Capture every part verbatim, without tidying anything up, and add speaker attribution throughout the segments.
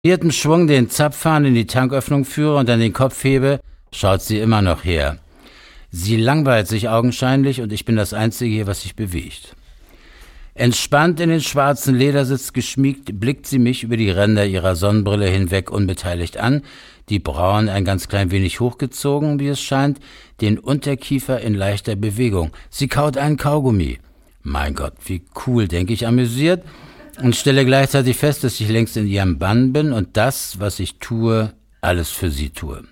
Speaker 1: vierten Schwung den Zapfhahn in die Tanköffnung führe und dann den Kopf hebe, schaut sie immer noch her. Sie langweilt sich augenscheinlich und ich bin das Einzige hier, was sich bewegt. Entspannt in den schwarzen Ledersitz geschmiegt, blickt sie mich über die Ränder ihrer Sonnenbrille hinweg unbeteiligt an, die Brauen ein ganz klein wenig hochgezogen, wie es scheint, den Unterkiefer in leichter Bewegung. Sie kaut einen Kaugummi. Mein Gott, wie cool, denke ich, amüsiert, und stelle gleichzeitig fest, dass ich längst in ihrem Bann bin und das, was ich tue, alles für sie tue.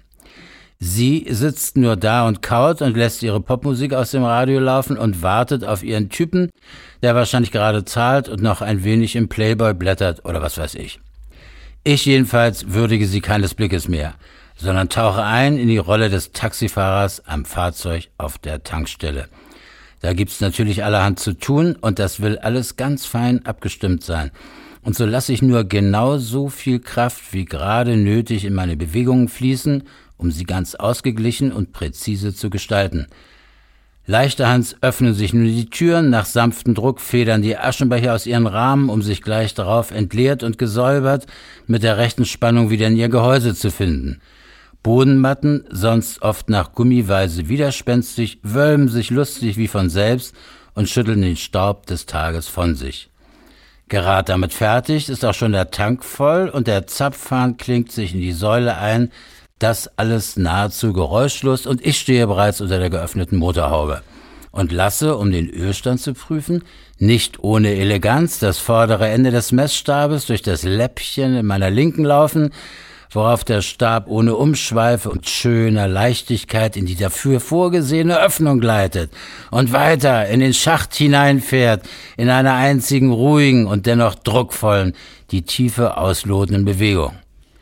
Speaker 1: Sie sitzt nur da und kaut und lässt ihre Popmusik aus dem Radio laufen und wartet auf ihren Typen, der wahrscheinlich gerade zahlt und noch ein wenig im Playboy blättert oder was weiß ich. Ich jedenfalls würdige sie keines Blickes mehr, sondern tauche ein in die Rolle des Taxifahrers am Fahrzeug auf der Tankstelle. Da gibt's natürlich allerhand zu tun und das will alles ganz fein abgestimmt sein. Und so lasse ich nur genau so viel Kraft wie gerade nötig in meine Bewegungen fließen, um sie ganz ausgeglichen und präzise zu gestalten. Leichterhands öffnen sich nun die Türen, nach sanftem Druck federn die Aschenbecher aus ihren Rahmen, um sich gleich darauf entleert und gesäubert mit der rechten Spannung wieder in ihr Gehäuse zu finden. Bodenmatten, sonst oft nach Gummiweise widerspenstig, wölben sich lustig wie von selbst und schütteln den Staub des Tages von sich. Gerade damit fertig, ist auch schon der Tank voll und der Zapfhahn klingt sich in die Säule ein, das alles nahezu geräuschlos und ich stehe bereits unter der geöffneten Motorhaube und lasse, um den Ölstand zu prüfen, nicht ohne Eleganz das vordere Ende des Messstabes durch das Läppchen in meiner Linken laufen, worauf der Stab ohne Umschweife und schöner Leichtigkeit in die dafür vorgesehene Öffnung gleitet und weiter in den Schacht hineinfährt, in einer einzigen ruhigen und dennoch druckvollen, die Tiefe auslotenden Bewegung.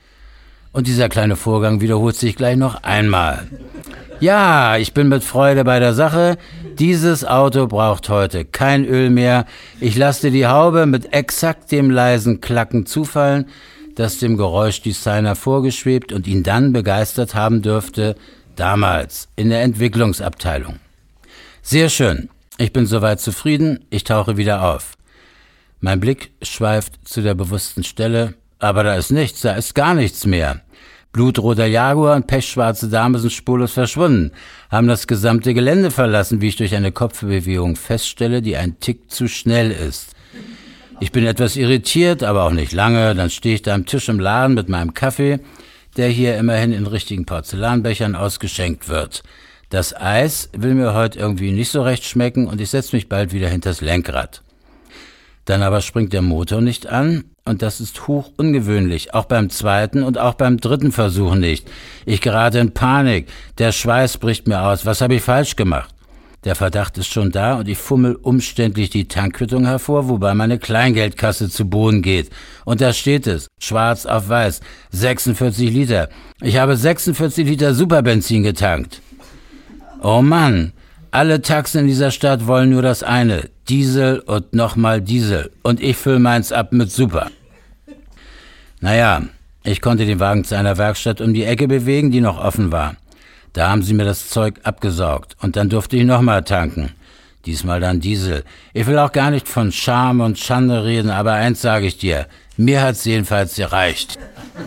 Speaker 1: Und dieser kleine Vorgang wiederholt sich gleich noch einmal. Ja, ich bin mit Freude bei der Sache. Dieses Auto braucht heute kein Öl mehr. Ich lasse die Haube mit exakt dem leisen Klacken zufallen, das dem Geräuschdesigner vorgeschwebt und ihn dann begeistert haben dürfte, damals in der Entwicklungsabteilung. Sehr schön, ich bin soweit zufrieden, ich tauche wieder auf. Mein Blick schweift zu der bewussten Stelle, aber da ist nichts, da ist gar nichts mehr. Blutroter Jaguar und pechschwarze Dame sind spurlos verschwunden, haben das gesamte Gelände verlassen, wie ich durch eine Kopfbewegung feststelle, die ein Tick zu schnell ist. Ich bin etwas irritiert, aber auch nicht lange. Dann stehe ich da am Tisch im Laden mit meinem Kaffee, der hier immerhin in richtigen Porzellanbechern ausgeschenkt wird. Das Eis will mir heute irgendwie nicht so recht schmecken und ich setze mich bald wieder hinters Lenkrad. Dann aber springt der Motor nicht an und das ist hoch ungewöhnlich, auch beim zweiten und auch beim dritten Versuch nicht. Ich gerate in Panik, der Schweiß bricht mir aus, was habe ich falsch gemacht? Der Verdacht ist schon da und ich fummel umständlich die Tankquittung hervor, wobei meine Kleingeldkasse zu Boden geht. Und da steht es, schwarz auf weiß, sechsundvierzig Liter. Ich habe sechsundvierzig Liter Superbenzin getankt. Oh Mann, alle Taxen in dieser Stadt wollen nur das eine, Diesel und nochmal Diesel. Und ich fülle meins ab mit Super. Naja, ich konnte den Wagen zu einer Werkstatt um die Ecke bewegen, die noch offen war. Da haben sie mir das Zeug abgesaugt und dann durfte ich nochmal tanken. Diesmal dann Diesel. Ich will auch gar nicht von Scham und Schande reden, aber eins sage ich dir, mir hat's jedenfalls gereicht.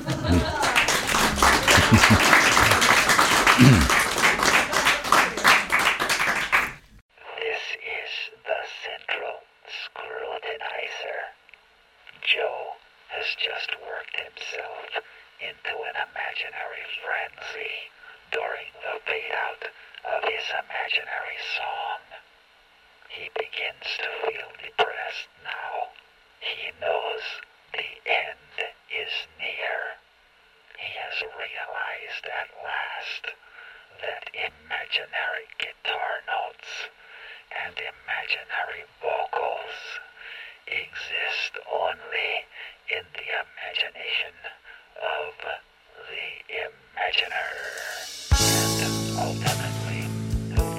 Speaker 2: This is the Central Scrutinizer. Joe has just worked himself into an imaginary frenzy during the fade-out of his imaginary song. He begins to feel depressed now. He knows the end is near. He has realized at last that imaginary guitar notes and imaginary vocals exist only in the imagination of the imaginer.